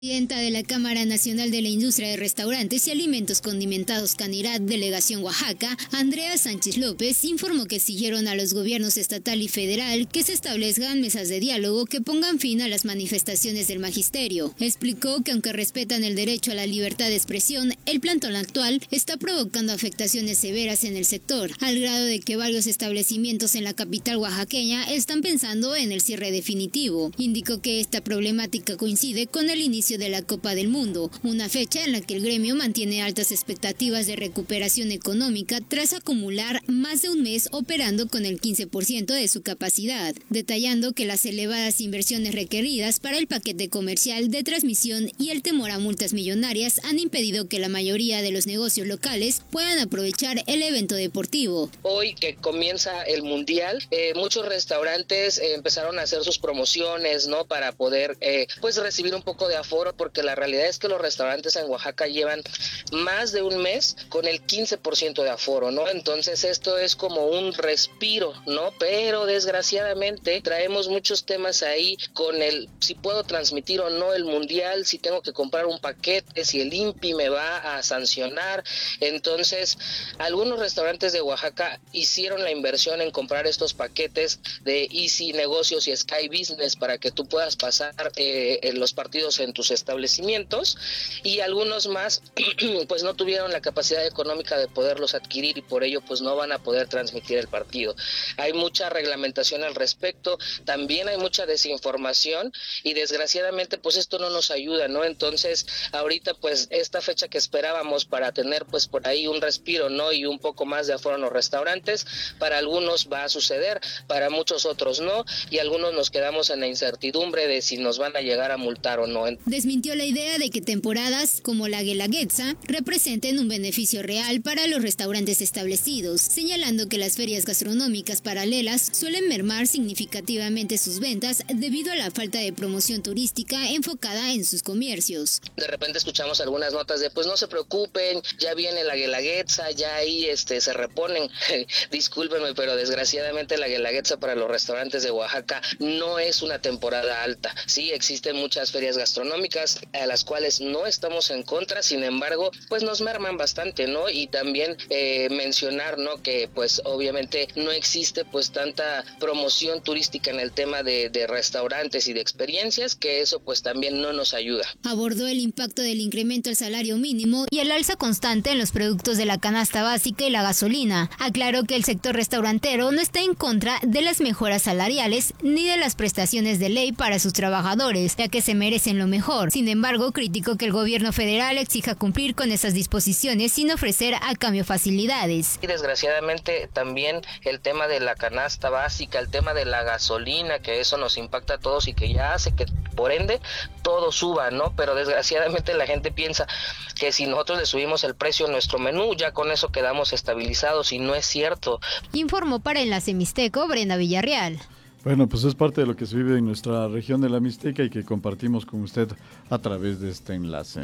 Presidenta de la Cámara Nacional de la Industria de Restaurantes y Alimentos Condimentados Canirat, Delegación Oaxaca, Andrea Sánchez López, informó que exigieron a los gobiernos estatal y federal que se establezcan mesas de diálogo que pongan fin a las manifestaciones del magisterio. Explicó que aunque respetan el derecho a la libertad de expresión, el plantón actual está provocando afectaciones severas en el sector, al grado de que varios establecimientos en la capital oaxaqueña están pensando en el cierre definitivo. Indicó que esta problemática coincide con el inicio de la Copa del Mundo, una fecha en la que el gremio mantiene altas expectativas de recuperación económica tras acumular más de un mes operando con el 15% de su capacidad, detallando que las elevadas inversiones requeridas para el paquete comercial de transmisión y el temor a multas millonarias han impedido que la mayoría de los negocios locales puedan aprovechar el evento deportivo. Hoy que comienza el Mundial, muchos restaurantes empezaron a hacer sus promociones, ¿no? Para poder pues recibir un poco de aforo, porque la realidad es que los restaurantes en Oaxaca llevan más de un mes con el 15% de aforo, ¿no? Entonces esto es como un respiro, ¿no? Pero desgraciadamente traemos muchos temas ahí con el si puedo transmitir o no el Mundial, si tengo que comprar un paquete, si el INPI me va a sancionar. Entonces algunos restaurantes de Oaxaca hicieron la inversión en comprar estos paquetes de Easy Negocios y Sky Business para que tú puedas pasar los partidos en tus establecimientos, y algunos más pues no tuvieron la capacidad económica de poderlos adquirir y por ello pues no van a poder transmitir el partido. Hay mucha reglamentación al respecto, también hay mucha desinformación y desgraciadamente pues esto no nos ayuda, ¿no? Entonces ahorita pues esta fecha que esperábamos para tener pues por ahí un respiro, ¿no? Y un poco más de aforo en los restaurantes, para algunos va a suceder, para muchos otros no, y algunos nos quedamos en la incertidumbre de si nos van a llegar a multar o no. Desmintió la idea de que temporadas como la Guelaguetza representen un beneficio real para los restaurantes establecidos, señalando que las ferias gastronómicas paralelas suelen mermar significativamente sus ventas debido a la falta de promoción turística enfocada en sus comercios. De repente escuchamos algunas notas de pues no se preocupen, ya viene la Guelaguetza, ya ahí se reponen. Discúlpenme, pero desgraciadamente la Guelaguetza para los restaurantes de Oaxaca no es una temporada alta. Sí, existen muchas ferias gastronómicas a las cuales no estamos en contra, sin embargo, pues nos merman bastante, ¿no? Y también mencionar, ¿no? Que pues obviamente no existe pues tanta promoción turística en el tema de restaurantes y de experiencias, que eso pues también no nos ayuda. Abordó el impacto del incremento al salario mínimo y el alza constante en los productos de la canasta básica y la gasolina. Aclaró que el sector restaurantero no está en contra de las mejoras salariales ni de las prestaciones de ley para sus trabajadores, ya que se merecen lo mejor. Sin embargo, criticó que el gobierno federal exija cumplir con esas disposiciones sin ofrecer a cambio facilidades. Y desgraciadamente también el tema de la canasta básica, el tema de la gasolina, que eso nos impacta a todos y que ya hace que por ende todo suba, ¿no? Pero desgraciadamente la gente piensa que si nosotros le subimos el precio a nuestro menú, ya con eso quedamos estabilizados, y no es cierto. Informó para Enlace Mixteco Brenda Villarreal. Bueno, pues es parte de lo que se vive en nuestra región de la Mixteca y que compartimos con usted a través de este enlace.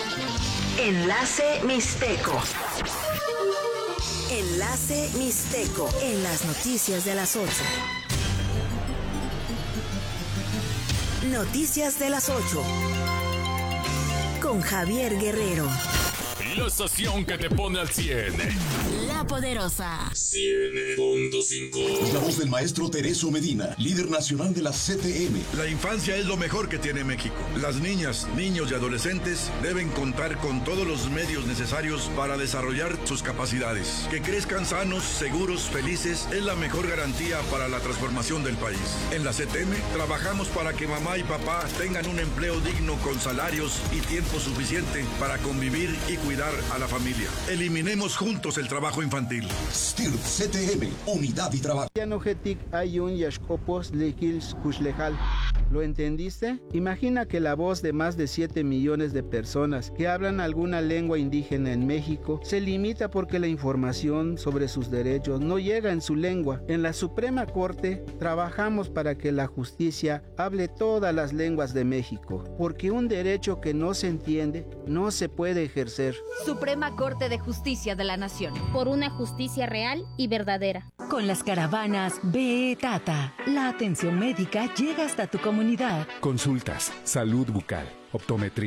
Enlace Mixteco. Enlace Mixteco en las noticias de las 8. Noticias de las 8. Con Javier Guerrero. La estación que te pone al 100. La Poderosa. 100.5. Es la voz del maestro Tereso Medina, líder nacional de la CTM. La infancia es lo mejor que tiene México. Las niñas, niños y adolescentes deben contar con todos los medios necesarios para desarrollar sus capacidades. Que crezcan sanos, seguros, felices es la mejor garantía para la transformación del país. En la CTM trabajamos para que mamá y papá tengan un empleo digno con salarios y tiempo suficiente para convivir y cuidar a la familia. Eliminemos juntos el trabajo infantil. STIRT CTM, unidad y trabajo. ¿Lo entendiste? Imagina que la voz de más de 7 millones de personas que hablan alguna lengua indígena en México se limita porque la información sobre sus derechos no llega en su lengua. En la Suprema Corte trabajamos para que la justicia hable todas las lenguas de México, porque un derecho que no se entiende no se puede ejercer. Suprema Corte de Justicia de la Nación. Por una justicia real y verdadera. Con las caravanas BE Tata, la atención médica llega hasta tu comunidad. Consultas, salud bucal, optometría,